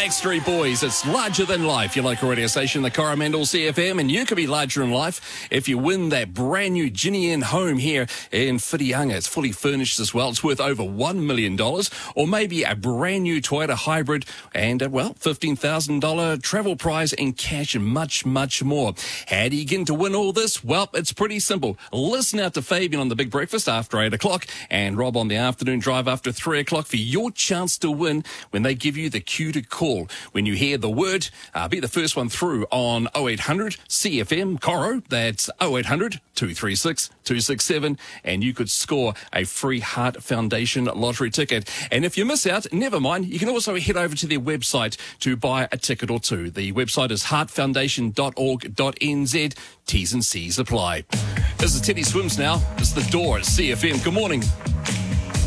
Backstreet Boys, it's Larger Than Life, your local radio station, the Coromandel CFM, and you could be larger than life if you win that brand new Ginny Ann home here in Whitianga. It's fully furnished as well. It's worth over $1 million, or maybe a brand new Toyota hybrid and, $15,000 travel prize in cash and much, much more. How do you get to win all this? Well, it's pretty simple. Listen out to Fabian on The Big Breakfast after 8 o'clock and Rob on the afternoon drive after 3 o'clock for your chance to win when they give you the cue to call. When you hear the word, be the first one through on 0800 CFM Coro. That's 0800 236 267, and you could score a free Heart Foundation lottery ticket. And if you miss out, never mind. You can also head over to their website to buy a ticket or two. The website is heartfoundation.org.nz. T's and C's apply. This is Teddy Swims now. It's The Door at CFM. Good morning.